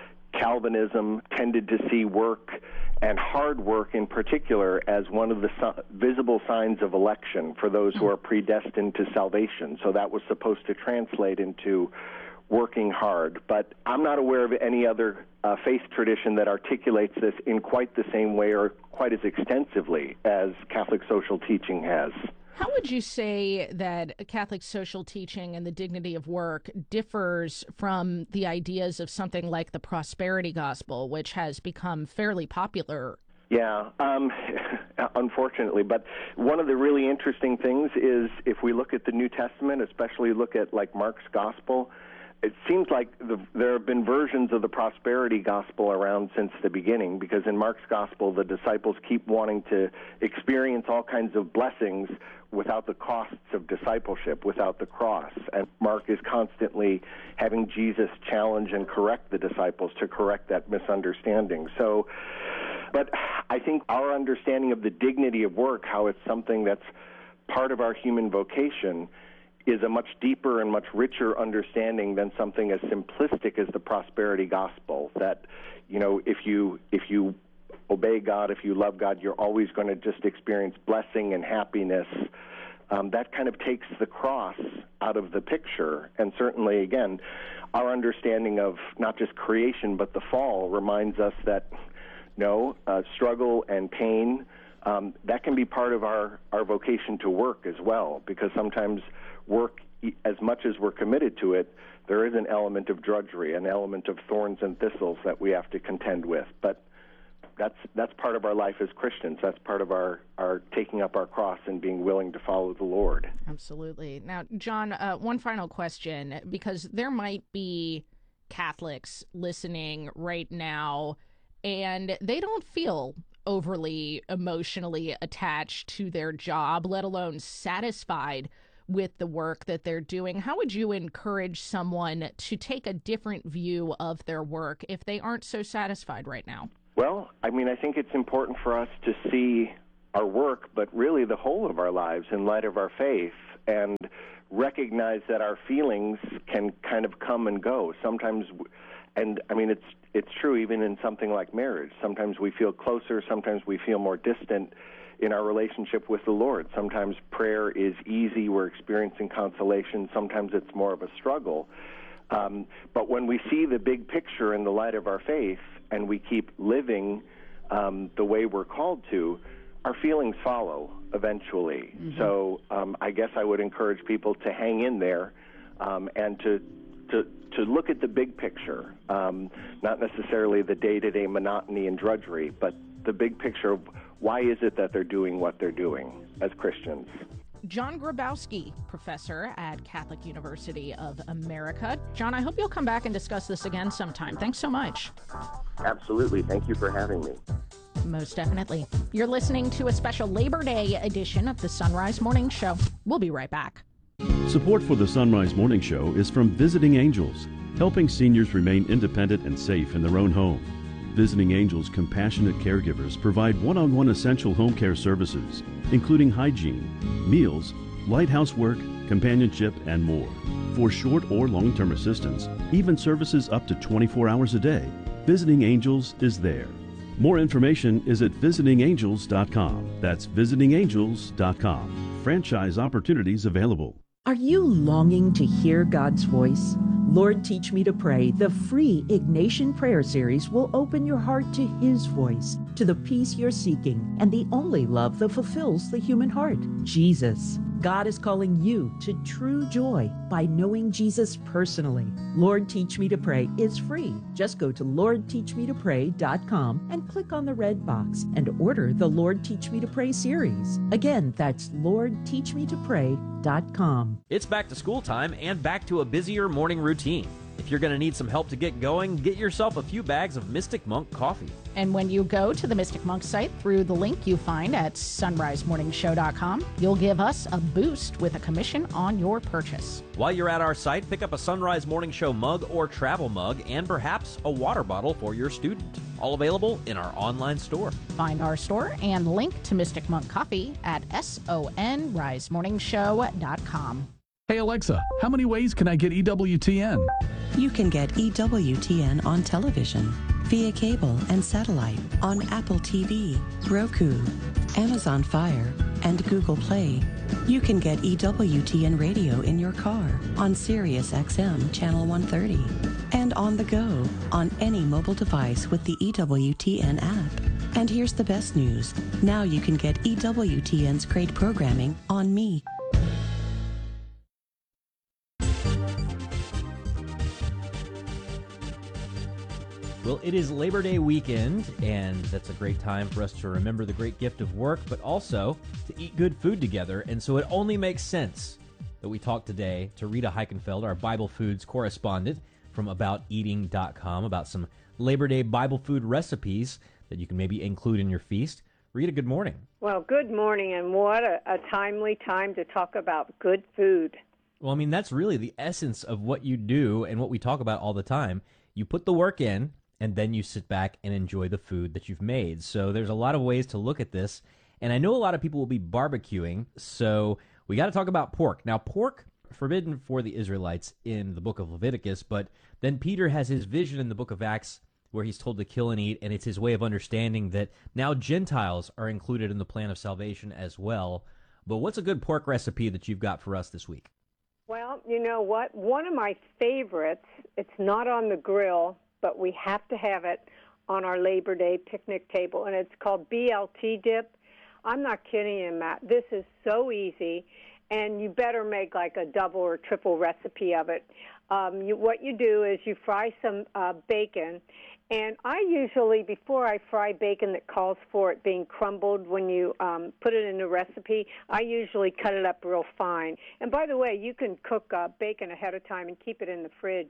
Calvinism tended to see work and hard work in particular as one of the su- visible signs of election for those who are predestined to salvation. So that was supposed to translate into working hard. But I'm not aware of any other uh, faith tradition that articulates this in quite the same way or quite as extensively as Catholic social teaching has. How would you say that Catholic social teaching and the dignity of work differs from the ideas of something like the prosperity gospel, which has become fairly popular? Yeah, um, unfortunately. But one of the really interesting things is if we look at the New Testament, especially look at like Mark's gospel, it seems like the, there have been versions of the prosperity gospel around since the beginning, because in Mark's gospel, the disciples keep wanting to experience all kinds of blessings without the costs of discipleship, without the cross. And Mark is constantly having Jesus challenge and correct the disciples to correct that misunderstanding. So, but I think our understanding of the dignity of work, how it's something that's part of our human vocation, is a much deeper and much richer understanding than something as simplistic as the prosperity gospel, that, you know, if you if you obey God, if you love God, you're always going to just experience blessing and happiness. Um, that kind of takes the cross out of the picture. And certainly, again, our understanding of not just creation but the fall reminds us that, no, uh, struggle and pain, um, that can be part of our, our vocation to work as well, because sometimes work, as much as we're committed to it, there is an element of drudgery, an element of thorns and thistles that we have to contend with. But that's that's part of our life as Christians. That's part of our, our taking up our cross and being willing to follow the Lord. Absolutely. Now, John, uh, one final question, because there might be Catholics listening right now, and they don't feel overly emotionally attached to their job, let alone satisfied with the work that they're doing. How would you encourage someone to take a different view of their work if they aren't so satisfied right now? Well, I mean, I think it's important for us to see our work, but really the whole of our lives in light of our faith, and recognize that our feelings can kind of come and go. Sometimes, and I mean, it's it's true even in something like marriage. Sometimes we feel closer, sometimes we feel more distant in our relationship with the Lord. Sometimes prayer is easy, we're experiencing consolation. Sometimes it's more of a struggle. Um, but when we see the big picture in the light of our faith, and we keep living um, the way we're called to, our feelings follow eventually. Mm-hmm. So um, I guess I would encourage people to hang in there um, and to, to to look at the big picture, um, not necessarily the day-to-day monotony and drudgery, but the big picture of why is it that they're doing what they're doing as Christians. John Grabowski, professor at Catholic University of America. John, I hope you'll come back and discuss this again sometime. Thanks so much. Absolutely. Thank you for having me. Most definitely. You're listening to a special Labor Day edition of the Sunrise Morning Show. We'll be right back. Support for the Sunrise Morning Show is from Visiting Angels, helping seniors remain independent and safe in their own home. Visiting Angels compassionate caregivers provide one-on-one essential home care services, including hygiene, meals, light housework, companionship, and more. For short or long-term assistance, even services up to twenty-four hours a day, Visiting Angels is there. More information is at visiting angels dot com. That's visiting angels dot com. Franchise opportunities available. Are you longing to hear God's voice? Lord, Teach Me to Pray, the free Ignatian Prayer Series, will open your heart to His voice, to the peace you're seeking, and the only love that fulfills the human heart, Jesus. God is calling you to true joy by knowing Jesus personally. Lord, Teach Me to Pray is free. Just go to lord teach me to pray dot com and click on the red box and order the Lord, Teach Me to Pray series. Again, that's lord teach me to pray dot com. It's back to school time and back to a busier morning routine. If you're going to need some help to get going, get yourself a few bags of Mystic Monk coffee. And when you go to the Mystic Monk site through the link you find at sunrise morning show dot com, you'll give us a boost with a commission on your purchase. While you're at our site, pick up a Sunrise Morning Show mug or travel mug and perhaps a water bottle for your student. All available in our online store. Find our store and link to Mystic Monk Coffee at sunrise morning show dot com. Hey Alexa, how many ways can I get E W T N? You can get E W T N on television, via cable and satellite, on Apple T V, Roku, Amazon Fire, and Google Play. You can get E W T N radio in your car on Sirius X M Channel one thirty, and on the go on any mobile device with the E W T N app. And here's the best news. Now you can get E W T N's great programming on Me. Well, it is Labor Day weekend, and that's a great time for us to remember the great gift of work, but also to eat good food together. And so it only makes sense that we talk today to Rita Heikenfeld, our Bible Foods correspondent from about eating dot com, about some Labor Day Bible food recipes that you can maybe include in your feast. Rita, good morning. Well, good morning, and what a, a timely time to talk about good food. Well, I mean, that's really the essence of what you do and what we talk about all the time. You put the work in, and then you sit back and enjoy the food that you've made. So there's a lot of ways to look at this. And I know a lot of people will be barbecuing, so we got to talk about pork. Now, pork, forbidden for the Israelites in the book of Leviticus, but then Peter has his vision in the book of Acts where he's told to kill and eat, and it's his way of understanding that now Gentiles are included in the plan of salvation as well. But what's a good pork recipe that you've got for us this week? Well, you know what? One of my favorites, it's not on the grill, but we have to have it on our Labor Day picnic table, and it's called B L T dip. I'm not kidding you, Matt. This is so easy, and you better make like a double or triple recipe of it. Um, you, what you do is you fry some uh, bacon, and I usually, before I fry bacon that calls for it being crumbled when you um, put it in a recipe, I usually cut it up real fine. And by the way, you can cook uh, bacon ahead of time and keep it in the fridge.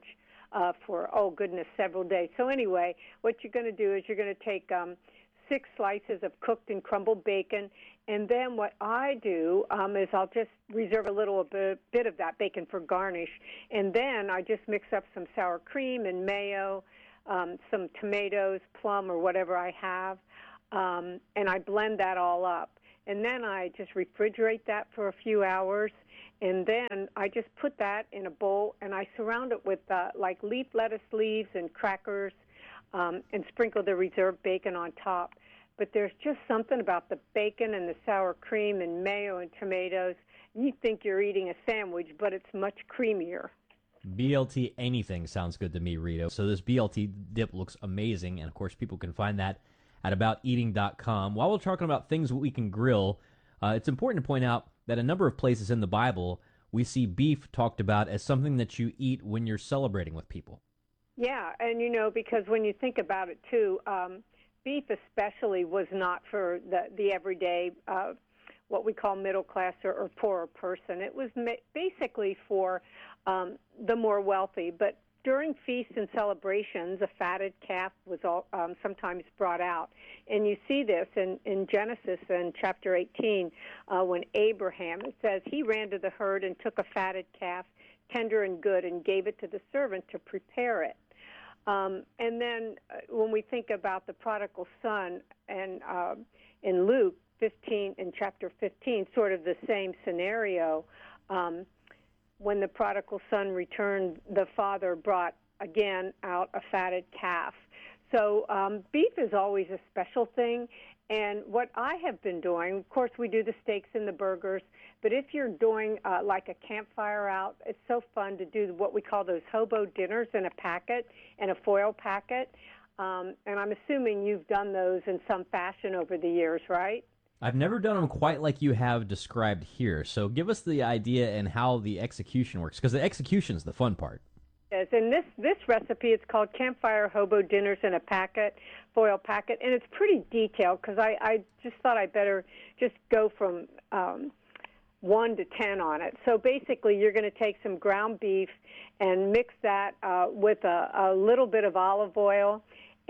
uh, for, oh, goodness, several days. So anyway, what you're going to do is you're going to take um, six slices of cooked and crumbled bacon, and then what I do um, is I'll just reserve a little bit, bit of that bacon for garnish, and then I just mix up some sour cream and mayo, um, some tomatoes, plum, or whatever I have, um, and I blend that all up. And then I just refrigerate that for a few hours, and then I just put that in a bowl, and I surround it with uh, like leaf lettuce leaves and crackers, um, and sprinkle the reserved bacon on top. But there's just something about the bacon and the sour cream and mayo and tomatoes. You think you're eating a sandwich, but it's much creamier. B L T anything sounds good to me, Rita. So this B L T dip looks amazing, and of course people can find that at about eating dot com. While we're talking about things we can grill, uh, it's important to point out that a number of places in the Bible we see beef talked about as something that you eat when you're celebrating with people. Yeah, and you know, because when you think about it too, um, beef especially was not for the, the everyday, uh, what we call middle class or, or poorer person. It was ma- basically for um, the more wealthy, but during feasts and celebrations, a fatted calf was all, um, sometimes brought out. And you see this in, in Genesis in chapter eighteen, uh, when Abraham, it says, he ran to the herd and took a fatted calf, tender and good, and gave it to the servant to prepare it. Um, and then uh, when we think about the prodigal son, and uh, in Luke fifteen, in chapter fifteen, sort of the same scenario, um, when the prodigal son returned, the father brought again out a fatted calf. So um, beef is always a special thing. And what I have been doing, of course, we do the steaks and the burgers, but if you're doing uh, like a campfire out, it's so fun to do what we call those hobo dinners in a packet, in a foil packet. Um, and I'm assuming you've done those in some fashion over the years, right? I've never done them quite like you have described here. So give us the idea and how the execution works, because the execution's the fun part. Yes, and this, this recipe, it's called Campfire Hobo Dinners in a Packet, foil packet, and it's pretty detailed because I, I just thought I better just go from um, one to ten on it. So basically you're going to take some ground beef and mix that uh, with a, a little bit of olive oil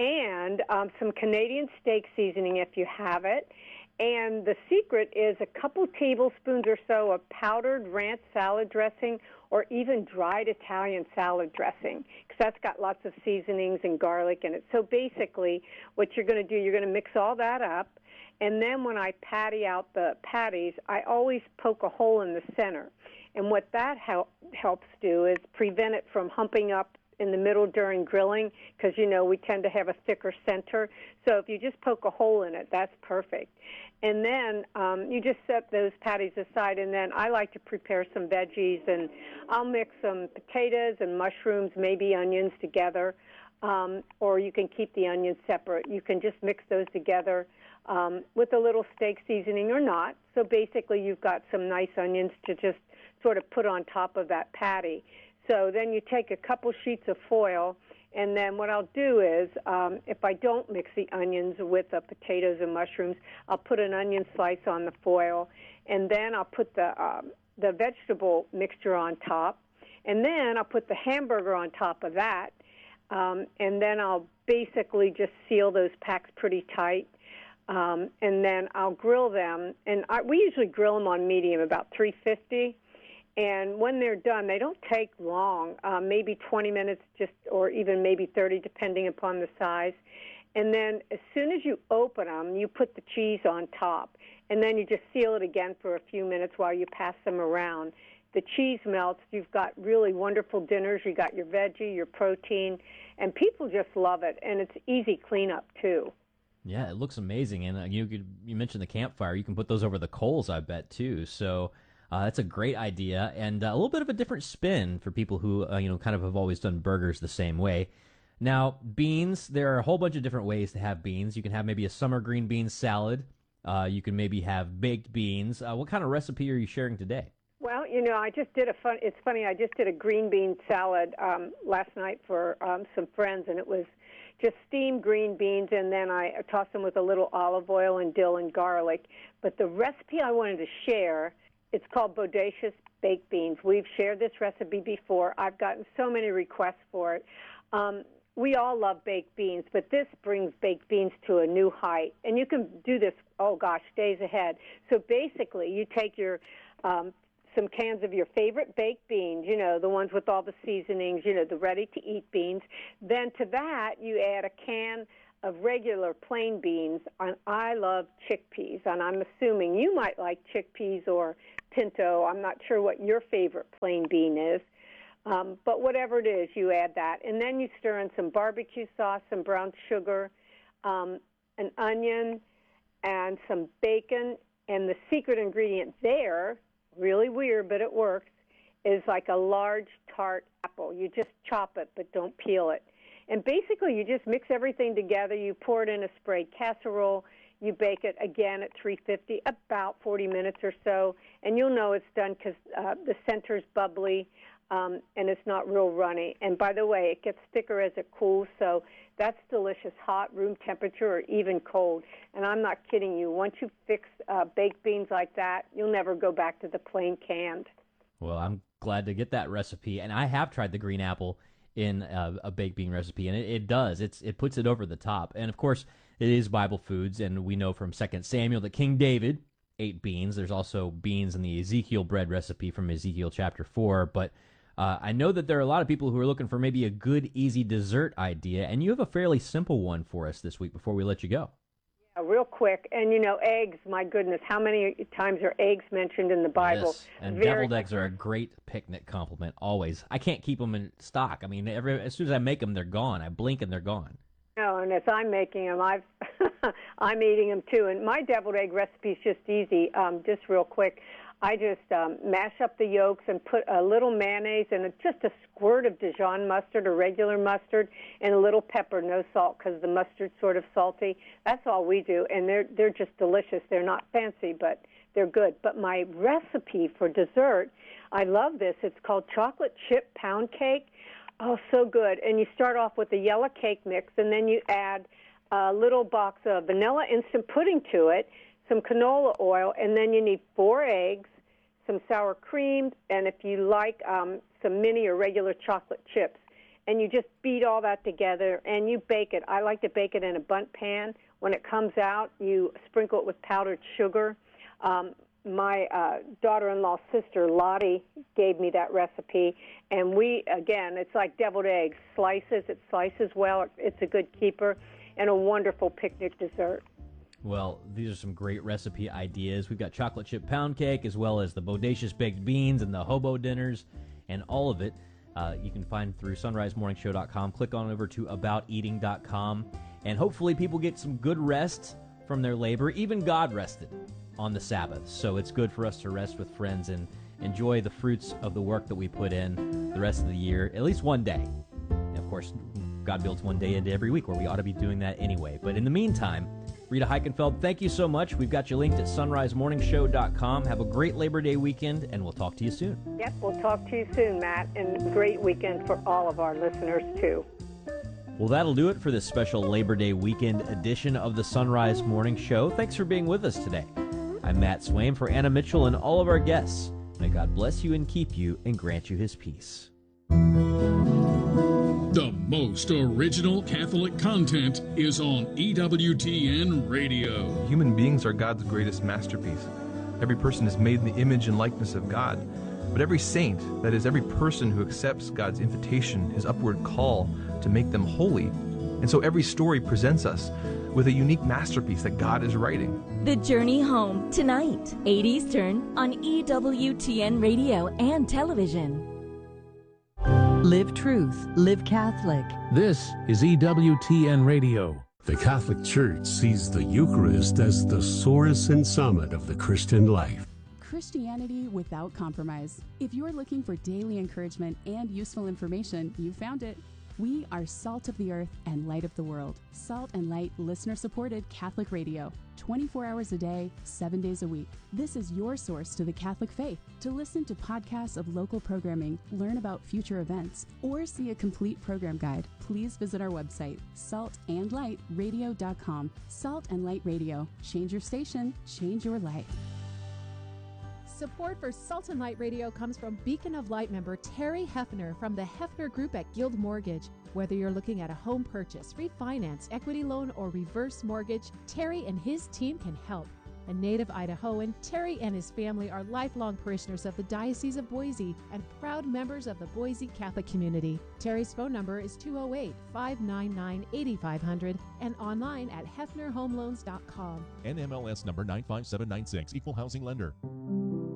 and um, some Canadian steak seasoning if you have it. And the secret is a couple tablespoons or so of powdered ranch salad dressing or even dried Italian salad dressing, because that's got lots of seasonings and garlic in it. So basically what you're going to do, you're going to mix all that up, and then when I patty out the patties, I always poke a hole in the center. And what that help, helps do is prevent it from humping up in the middle during grilling, because, you know, we tend to have a thicker center. So if you just poke a hole in it, that's perfect. And then um, you just set those patties aside, and then I like to prepare some veggies, and I'll mix some potatoes and mushrooms, maybe onions together, um, or you can keep the onions separate. You can just mix those together um, with a little steak seasoning or not. So basically you've got some nice onions to just sort of put on top of that patty. So then you take a couple sheets of foil, and then what I'll do is, um, if I don't mix the onions with the potatoes and mushrooms, I'll put an onion slice on the foil, and then I'll put the um, the vegetable mixture on top, and then I'll put the hamburger on top of that, um, and then I'll basically just seal those packs pretty tight, um, and then I'll grill them. And I, we usually grill them on medium, about three fifty. And when they're done, they don't take long, uh, maybe twenty minutes, just, or even maybe thirty, depending upon the size. And then as soon as you open them, you put the cheese on top. And then you just seal it again for a few minutes while you pass them around. The cheese melts. You've got really wonderful dinners. You got your veggie, your protein, and people just love it. And it's easy cleanup, too. Yeah, it looks amazing. And uh, you could, you mentioned the campfire. You can put those over the coals, I bet, too. So Uh, that's a great idea, and uh, a little bit of a different spin for people who, uh, you know, kind of have always done burgers the same way. Now, beans, there are a whole bunch of different ways to have beans. You can have maybe a summer green bean salad. Uh, you can maybe have baked beans. Uh, what kind of recipe are you sharing today? Well, you know, I just did a fun, it's funny, I just did a green bean salad um, last night for um, some friends, and it was just steamed green beans, and then I tossed them with a little olive oil and dill and garlic. But the recipe I wanted to share, it's called Bodacious baked beans. We've shared this recipe before. I've gotten so many requests for it. Um, we all love baked beans, but this brings baked beans to a new height. And you can do this, oh gosh, days ahead. So basically, you take your um, some cans of your favorite baked beans, you know, the ones with all the seasonings, you know, the ready-to-eat beans. Then to that, you add a can of regular plain beans. And I love chickpeas, and I'm assuming you might like chickpeas or pinto. I'm not sure what your favorite plain bean is. Um, but whatever it is, you add that. And then you stir in some barbecue sauce, some brown sugar, um, an onion, and some bacon. And the secret ingredient there, really weird, but it works, is like a large tart apple. You just chop it, but don't peel it. And basically, you just mix everything together. You pour it in a sprayed casserole. You bake it, again, at three fifty, about forty minutes or so. And you'll know it's done because uh, the center's bubbly. Um, and it's not real runny. And by the way, it gets thicker as it cools, so that's delicious, hot, room temperature, or even cold. And I'm not kidding you. Once you fix uh, baked beans like that, you'll never go back to the plain canned. Well, I'm glad to get that recipe, and I have tried the green apple in a, a baked bean recipe, and it, it does. It's it puts it over the top. And, of course, it is Bible foods, and we know from Second Samuel that King David ate beans. There's also beans in the Ezekiel bread recipe from Ezekiel chapter four, but Uh, I know that there are a lot of people who are looking for maybe a good, easy dessert idea, and you have a fairly simple one for us this week before we let you go. Yeah, real quick. And, you know, eggs, my goodness, how many times are eggs mentioned in the Bible? Yes, and Very deviled eggs are a great picnic compliment, always. I can't keep them in stock. I mean, every, as soon as I make them, they're gone. I blink and they're gone. No, and as I'm making them, I've I'm eating them too. And my deviled egg recipe is just easy, um, just real quick. I just um, mash up the yolks and put a little mayonnaise and a, just a squirt of Dijon mustard or regular mustard and a little pepper, no salt because the mustard's sort of salty. That's all we do, and they're they're just delicious. They're not fancy, but they're good. But my recipe for dessert, I love this. It's called chocolate chip pound cake. Oh, so good. And you start off with the yellow cake mix, and then you add a little box of vanilla instant pudding to it, some canola oil, and then you need four eggs, some sour cream, and if you like, um, some mini or regular chocolate chips. And you just beat all that together, and you bake it. I like to bake it in a bundt pan. When it comes out, you sprinkle it with powdered sugar. Um, my uh, daughter-in-law's sister, Lottie, gave me that recipe, and we, again, it's like deviled eggs. Slices, it slices well. It's a good keeper, and a wonderful picnic dessert. Well, these are some great recipe ideas. We've got chocolate chip pound cake as well as the bodacious baked beans and the hobo dinners and all of it. Uh, you can find through sunrise morning show dot com. Click on over to about eating dot com. And hopefully people get some good rest from their labor. Even God rested on the Sabbath. So it's good for us to rest with friends and enjoy the fruits of the work that we put in the rest of the year, at least one day. And of course, God builds one day into every week where we ought to be doing that anyway. But in the meantime, Rita Heikenfeld, thank you so much. We've got you linked at sunrise morning show dot com. Have a great Labor Day weekend, and we'll talk to you soon. Yep, we'll talk to you soon, Matt, and great weekend for all of our listeners, too. Well, that'll do it for this special Labor Day weekend edition of the Sunrise Morning Show. Thanks for being with us today. I'm Matt Swaim for Anna Mitchell and all of our guests. May God bless you and keep you and grant you his peace. The most original Catholic content is on E W T N Radio. Human beings are God's greatest masterpiece. Every person is made in the image and likeness of God. But every saint, that is, every person who accepts God's invitation, his upward call to make them holy. And so every story presents us with a unique masterpiece that God is writing. The Journey Home, tonight, eight Eastern, on E W T N Radio and television. Live truth, live Catholic. This is E W T N Radio. The Catholic Church sees the Eucharist as the source and summit of the Christian life. Christianity without compromise. If you're looking for daily encouragement and useful information, you found it. We are Salt of the Earth and Light of the World. Salt and Light listener-supported Catholic radio. twenty-four hours a day, seven days a week. This is your source to the Catholic faith. To listen to podcasts of local programming, learn about future events, or see a complete program guide, please visit our website, salt and light radio dot com. Salt and Light Radio. Change your station, change your life. Support for Salt and Light Radio comes from Beacon of Light member Terry Hefner from the Hefner Group at Guild Mortgage. Whether you're looking at a home purchase, refinance, equity loan, or reverse mortgage, Terry and his team can help. A native Idahoan, Terry and his family are lifelong parishioners of the Diocese of Boise and proud members of the Boise Catholic community. Terry's phone number is two oh eight, five nine nine, eight five zero zero and online at hefner home loans dot com. N M L S number nine five seven nine six, Equal Housing Lender.